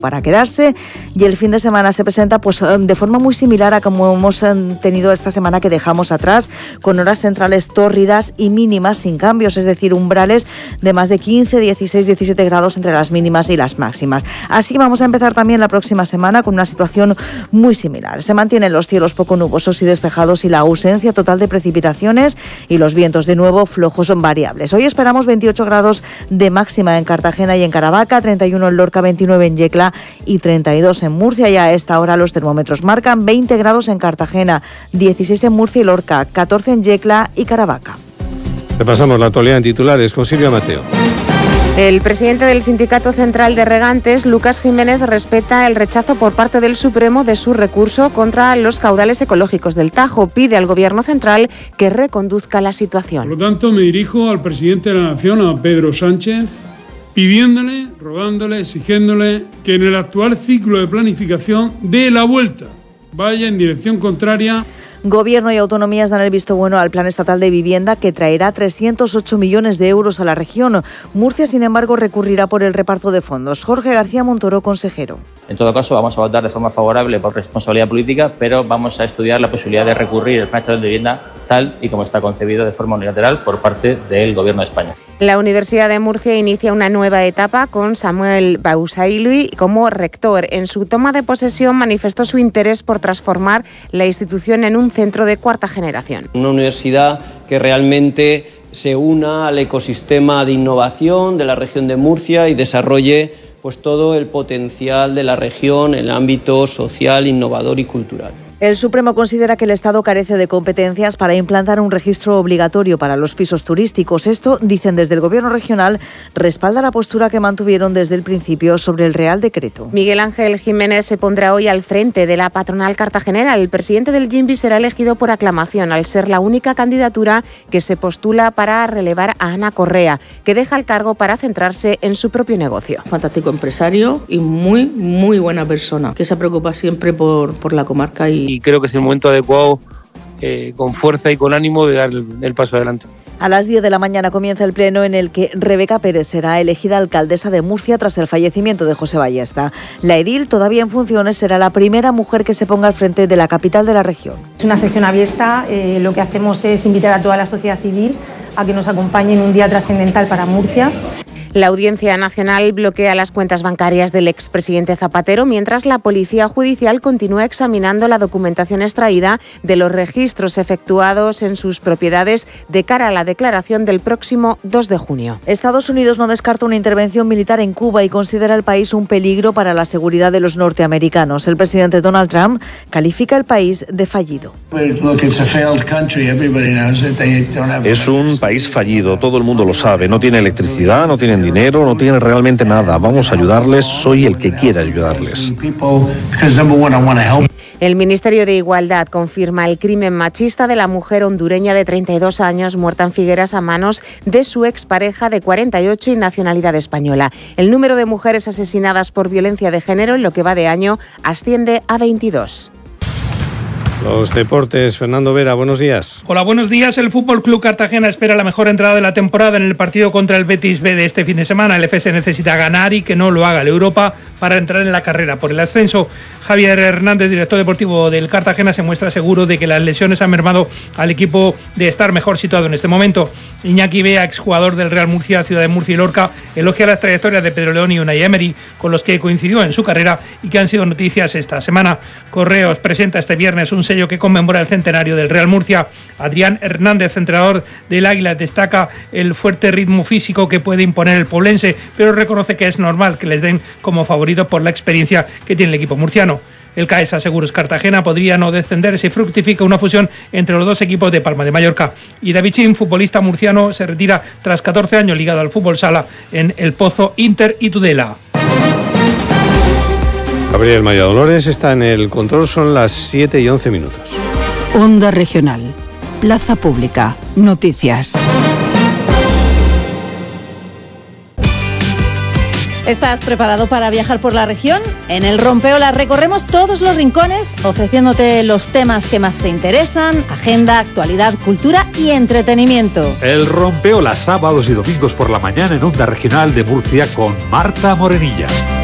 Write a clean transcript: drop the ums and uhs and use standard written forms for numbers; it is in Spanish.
para quedarse, y el fin de semana se presenta pues de forma muy similar a como hemos tenido esta semana que dejamos atrás, con horas centrales tórridas y mínimas sin cambios, es decir, umbrales de más de 15, 16, 17 grados entre las mínimas y las máximas. Así vamos a empezar también la próxima semana con una situación muy similar. Se mantienen los cielos poco nubosos y despejados y la ausencia total de precipitaciones, y los vientos de nuevo flojos son variables. Hoy esperamos 28 grados de máxima en Cartagena y en Caravaca, 31 en Lorca, 29 en Yecla y 32 en Murcia. Y a esta hora los termómetros marcan 20 grados en Cartagena, 16 en Murcia y Lorca, 14 en Yecla y Caravaca. Repasamos la actualidad en titulares con Silvia Mateo. El presidente del Sindicato Central de Regantes, Lucas Jiménez, respeta el rechazo por parte del Supremo de su recurso contra los caudales ecológicos del Tajo. Pide al Gobierno central que reconduzca la situación. Por lo tanto, me dirijo al presidente de la Nación, a Pedro Sánchez, pidiéndole, rogándole, exigiéndole que en el actual ciclo de planificación dé la vuelta, vaya en dirección contraria. Gobierno y autonomías dan el visto bueno al Plan Estatal de Vivienda, que traerá 308 millones de euros a la región. Murcia, sin embargo, recurrirá por el reparto de fondos. Jorge García Montoro, consejero. En todo caso, vamos a votar de forma favorable por responsabilidad política, pero vamos a estudiar la posibilidad de recurrir el Plan Estatal de Vivienda tal y como está concebido de forma unilateral por parte del Gobierno de España. La Universidad de Murcia inicia una nueva etapa con Samuel Bausailui como rector. En su toma de posesión manifestó su interés por transformar la institución en un centro de cuarta generación. Una universidad que realmente se una al ecosistema de innovación de la región de Murcia y desarrolle pues todo el potencial de la región en el ámbito social, innovador y cultural. El Supremo considera que el Estado carece de competencias para implantar un registro obligatorio para los pisos turísticos. Esto, dicen desde el Gobierno regional, respalda la postura que mantuvieron desde el principio sobre el Real Decreto. Miguel Ángel Jiménez se pondrá hoy al frente de la patronal cartagenera. El presidente del GIMBI será elegido por aclamación, al ser la única candidatura que se postula para relevar a Ana Correa, que deja el cargo para centrarse en su propio negocio. Fantástico empresario y muy buena persona, que se preocupa siempre por la comarca y creo que es el momento adecuado, con fuerza y con ánimo, de dar el paso adelante. A las 10 de la mañana comienza el pleno en el que Rebeca Pérez será elegida alcaldesa de Murcia tras el fallecimiento de José Ballesta. La edil, todavía en funciones, será la primera mujer que se ponga al frente de la capital de la región. Es una sesión abierta, lo que hacemos es invitar a toda la sociedad civil a que nos acompañe en un día trascendental para Murcia. La Audiencia Nacional bloquea las cuentas bancarias del expresidente Zapatero, mientras la Policía Judicial continúa examinando la documentación extraída de los registros efectuados en sus propiedades de cara a la declaración del próximo 2 de junio. Estados Unidos no descarta una intervención militar en Cuba y considera el país un peligro para la seguridad de los norteamericanos. El presidente Donald Trump califica el país de fallido. Es un país fallido, todo el mundo lo sabe. No tiene electricidad, no tiene dinero, no tienen realmente nada. Vamos a ayudarles, soy el que quiere ayudarles. El Ministerio de Igualdad confirma el crimen machista de la mujer hondureña de 32 años muerta en Figueras a manos de su expareja de 48 y nacionalidad española. El número de mujeres asesinadas por violencia de género en lo que va de año asciende a 22. Los deportes, Fernando Vera, buenos días. Hola, buenos días. El Fútbol Club Cartagena espera la mejor entrada de la temporada en el partido contra el Betis B de este fin de semana. El FS necesita ganar y que no lo haga el Europa para entrar en la carrera por el ascenso. Javier Hernández, director deportivo del Cartagena, se muestra seguro de que las lesiones han mermado al equipo de estar mejor situado en este momento. Iñaki Bea, exjugador del Real Murcia, Ciudad de Murcia y Lorca, elogia las trayectorias de Pedro León y Unai Emery, con los que coincidió en su carrera y que han sido noticias esta semana. Correos presenta este viernes un sello que conmemora el centenario del Real Murcia. Adrián Hernández, entrenador del Águila, destaca el fuerte ritmo físico que puede imponer el poblense, pero reconoce que es normal que les den como favorito por la experiencia que tiene el equipo murciano. El Caesa Seguros Cartagena podría no descender si fructifica una fusión entre los dos equipos de Palma de Mallorca. Y David Chin, futbolista murciano, se retira tras 14 años ligado al fútbol sala en El Pozo, Inter y Tudela. Gabriel Maya Dolores está en el control, son las 7 y 11 minutos. Onda Regional, Plaza Pública, Noticias. ¿Estás preparado para viajar por la región? En el Rompeola recorremos todos los rincones, ofreciéndote los temas que más te interesan, agenda, actualidad, cultura y entretenimiento. El Rompeola, sábados y domingos por la mañana en Onda Regional de Murcia con Marta Morenilla.